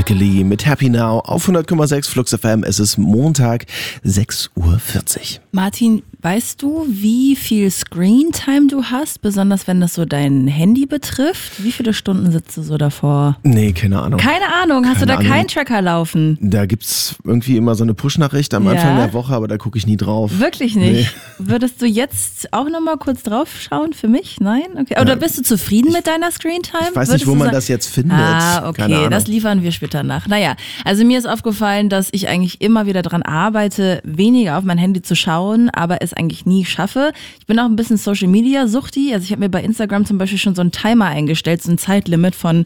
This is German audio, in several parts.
Rebecca Lee mit Happy Now auf 100,6 Flux FM. Es ist Montag, 6:40 Uhr. Martin, weißt du, wie viel Screentime du hast, besonders wenn das so dein Handy betrifft? Wie viele Stunden sitzt du so davor? Nee, keine Ahnung. Keine Ahnung, hast du da keinen Tracker laufen? Da gibt's irgendwie immer so eine Push-Nachricht am Anfang der Woche, aber da gucke ich nie drauf. Wirklich nicht? Nee. Würdest du jetzt auch nochmal kurz drauf schauen für mich? Nein? Okay. Oder bist du zufrieden mit deiner Screentime? Ich weiß nicht, wo man das jetzt findet. Ah, okay, das liefern wir später nach. Naja, also mir ist aufgefallen, dass ich eigentlich immer wieder dran arbeite, weniger auf mein Handy zu schauen, aber es eigentlich nie schaffe. Ich bin auch ein bisschen Social-Media-Suchti. Also ich habe mir bei Instagram zum Beispiel schon so einen Timer eingestellt, so ein Zeitlimit von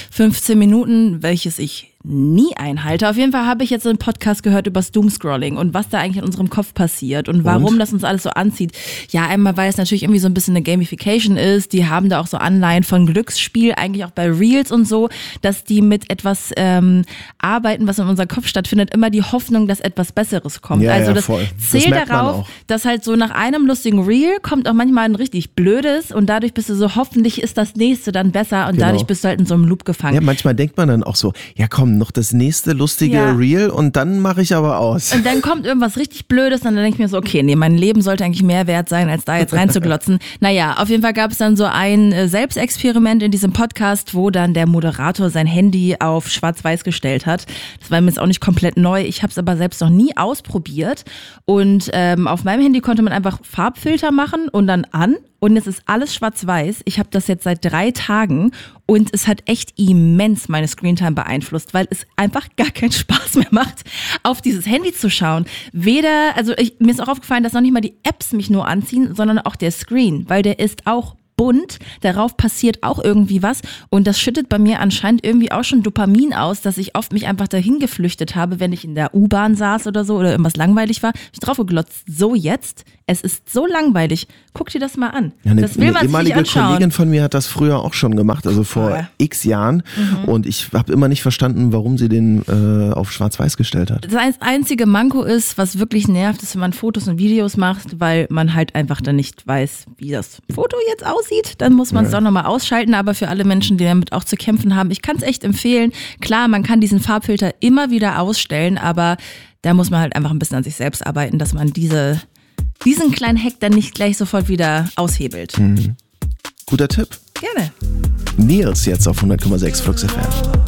15 Minuten, welches ich nie einhalte. Auf jeden Fall habe ich jetzt einen Podcast gehört über Doomscrolling und was da eigentlich in unserem Kopf passiert und warum das uns alles so anzieht. Ja, einmal, weil es natürlich irgendwie so ein bisschen eine Gamification ist. Die haben da auch so Anleihen von Glücksspiel, eigentlich auch bei Reels und so, dass die mit etwas arbeiten, was in unserem Kopf stattfindet, immer die Hoffnung, dass etwas Besseres kommt. Ja, also das voll. zählt darauf, dass halt so nach einem lustigen Reel kommt auch manchmal ein richtig blödes und dadurch bist du so, hoffentlich ist das nächste dann besser und dadurch bist du halt in so einem Loop gefangen. Ja, manchmal denkt man dann auch so, ja komm, noch das nächste lustige Reel und dann mache ich aber aus. Und dann kommt irgendwas richtig Blödes und dann denke ich mir so, okay, nee, mein Leben sollte eigentlich mehr wert sein, als da jetzt reinzuglotzen. Naja, auf jeden Fall gab es dann so ein Selbstexperiment in diesem Podcast, wo dann der Moderator sein Handy auf schwarz-weiß gestellt hat. Das war mir jetzt auch nicht komplett neu, ich habe es aber selbst noch nie ausprobiert und auf meinem Handy konnte man einfach Farbfilter machen und dann an. Und es ist alles schwarz-weiß. Ich habe das jetzt seit 3 Tagen und es hat echt immens meine Screentime beeinflusst, weil es einfach gar keinen Spaß mehr macht, auf dieses Handy zu schauen. Mir ist auch aufgefallen, dass noch nicht mal die Apps mich nur anziehen, sondern auch der Screen, weil der ist auch bunt, darauf passiert auch irgendwie was und das schüttet bei mir anscheinend irgendwie auch schon Dopamin aus, dass ich oft mich einfach dahin geflüchtet habe, wenn ich in der U-Bahn saß oder so oder irgendwas langweilig war. Ich drauf geglotzt, so jetzt, es ist so langweilig, guck dir das mal an. Ja, das will man sich nicht anschauen. Eine ehemalige Kollegin von mir hat das früher auch schon gemacht, also vor x Jahren und ich habe immer nicht verstanden, warum sie den auf schwarz-weiß gestellt hat. Das einzige Manko ist, was wirklich nervt, ist, wenn man Fotos und Videos macht, weil man halt einfach dann nicht weiß, wie das Foto jetzt aussieht. Dann muss man es doch nochmal ausschalten, aber für alle Menschen, die damit auch zu kämpfen haben, ich kann es echt empfehlen. Klar, man kann diesen Farbfilter immer wieder ausstellen, aber da muss man halt einfach ein bisschen an sich selbst arbeiten, dass man diesen kleinen Hack dann nicht gleich sofort wieder aushebelt. Guter Tipp. Gerne. Nils jetzt auf 100,6 Flux FM.